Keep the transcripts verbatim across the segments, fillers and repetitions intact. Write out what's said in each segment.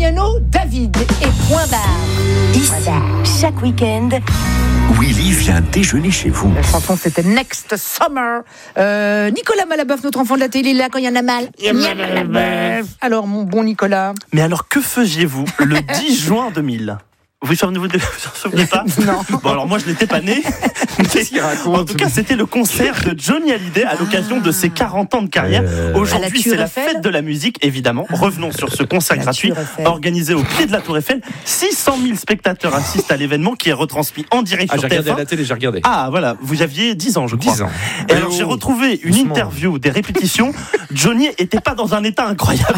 Damiano David et point barre. Ici, chaque week-end, Willy vient déjeuner chez vous. La chanson c'était Next Summer. Euh, Nicolas Malaboeuf, notre enfant de la télé, là quand il y en a mal. Alors mon bon Nicolas. Mais alors que faisiez-vous le dix juin deux mille ? Vous vous souvenez, vous vous souvenez pas ? Non. Bon alors moi je n'étais pas né. En tout cas c'était le concert de Johnny Hallyday à l'occasion de ses quarante ans de carrière. Euh... Aujourd'hui c'est la fête de la musique évidemment. Revenons sur ce concert gratuit organisé au pied de la Tour Eiffel. six cent mille spectateurs assistent à l'événement qui est retransmis en direct ah, sur j'ai T F un. regardé à la télé, j'ai regardé. Ah voilà, vous aviez dix ans je crois. dix ans. Et alors j'ai retrouvé une Doucement. interview des répétitions. Johnny était pas dans un état incroyable.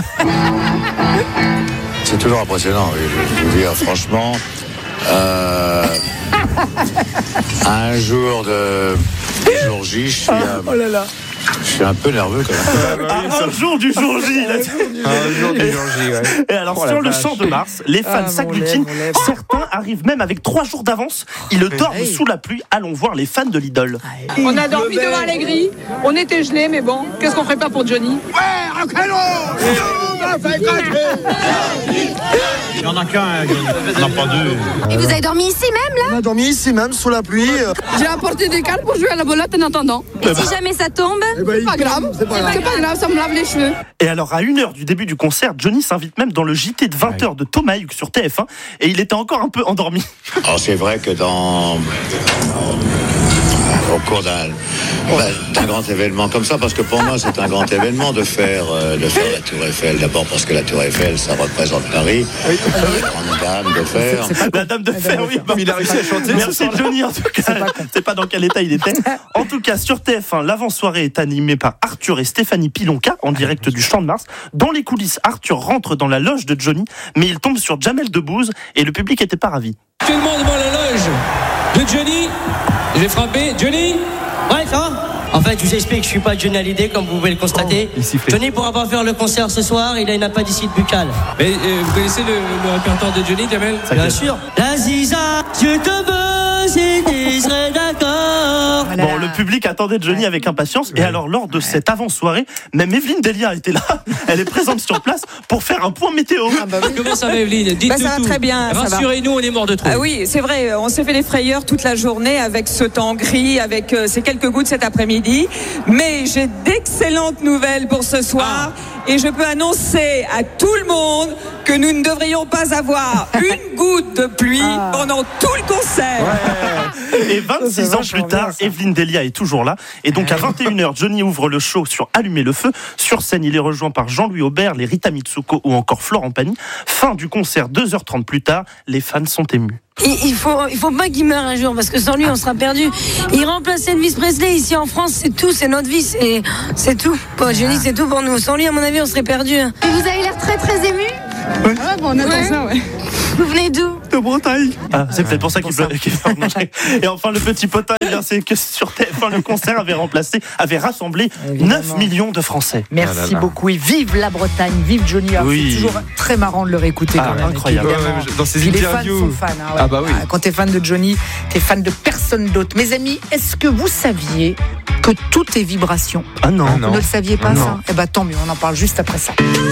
C'est toujours impressionnant, oui, je, je veux dire, franchement. Euh, un jour de jour J, je suis, euh, Oh là là. je suis un peu nerveux quand même. Ah, un jour du jour J. il a dit. Un jour du jour J, ouais. Et alors Oh, sur la le vache. champ de Mars, les fans Ah, mon s'agglutinent. lèvre, mon lèvre. Certains arrivent même avec trois jours d'avance. Ils le dorment Hey. sous la pluie. Allons voir les fans de l'idole. On a dormi devant les grilles, on était gelés, mais bon, qu'est-ce qu'on ferait pas pour Johnny? Il n'y en a qu'un, il n'y en a pas deux. Et vous avez dormi ici même là? On a dormi ici même sous la pluie. J'ai apporté des cannes pour jouer à la belote en attendant. Et si jamais ça tombe? Eh ben, C'est pas grave, c'est pas grave, ça me lave les cheveux. Et alors à une heure du début du concert, Johnny s'invite même dans le J T de vingt heures de Thomas Hugues sur T F un. Et il était encore un peu endormi. Alors c'est vrai que dans... au cours d'un, ben, d'un grand événement comme ça, parce que pour moi c'est un grand événement de faire, euh, de faire la Tour Eiffel. D'abord parce que la Tour Eiffel ça représente Paris, la grande dame de fer. La dame de fer, oui. Mais il a réussi à chanter. Merci Johnny en tout cas. C'est pas dans quel état il était. En tout cas sur T F un, l'avant-soirée est animée par Arthur et Stéphanie Pilonka en direct du Champ de Mars. Dans les coulisses, Arthur rentre dans la loge de Johnny, mais il tombe sur Jamel Debbouze et le public était pas ravi. Actuellement devant la loge de Johnny. Je vais frapper. Johnny. Ouais, ça va. En fait, je vous explique, je suis pas Johnny Hallyday, comme vous pouvez le constater. Oh, il sifflait. Johnny pourra pas faire le concert ce soir, il a une appendicite buccale. Mais euh, vous connaissez le, le répertoire de Johnny, Jamel? Bien sûr. La Ziza, je te veux, si tu serais d'accord. Voilà. Bon, le public attendait Johnny avec impatience. Et alors, lors de cette avant-soirée, même Evelyne Delia était là. Elle est présente sur place pour faire un point météo. Ah bah oui. Comment ça va, Evelyne? Dites-nous Bah, ça va tout. très bien, ça va. Rassurez-nous, on est mort de trop. Ah oui, c'est vrai, on s'est fait des frayeurs toute la journée avec ce temps gris, avec euh, ces quelques gouttes cet après-midi. Mais j'ai d'excellentes nouvelles pour ce soir. Et je peux annoncer à tout le monde que nous ne devrions pas avoir une goutte de pluie Ah. pendant tout le concert. Et vingt-six C'est ans plus vachement tard, bien, ça. Evelyne Delia est toujours là. Et donc à vingt et une heures, Johnny ouvre le show sur Allumer le feu. Sur scène, il est rejoint par Jean-Louis Aubert, les Rita Mitsuko ou encore Florent Pagny. Fin du concert, deux heures trente plus tard, les fans sont émus. Il, il faut, il faut pas qu'il meure un jour parce que sans lui on sera perdu. Il remplace Elvis Presley ici en France, c'est tout, c'est notre vie, c'est, c'est tout. Bon, Johnny, c'est tout pour nous. Sans lui, à mon avis, on serait perdu. Et vous avez l'air très très ému. Ah, bon, on attend ça, ouais. Vous venez d'où? De Bretagne. Ah, c'est peut-être pour ça qu'il pleure. Et enfin, le petit potin, eh bien, c'est que sur T F un, le concert avait remplacé, avait rassemblé Évidemment. neuf millions de Français. Merci Ah là là. beaucoup et vive la Bretagne, vive Johnny. Alors, Oui. C'est toujours très marrant de le réécouter Ah, quand même. incroyable. évidemment. Ouais, ouais, dans ses Puis les fans interviews. sont fans. hein, ouais. Ah bah oui. Quand t'es fan de Johnny, t'es fan de personne d'autre. Mes amis, est-ce que vous saviez que tout est vibration? Ah non. Ah non. Vous ne le saviez pas Non. ça? Eh ben tant mieux, on en parle juste après ça.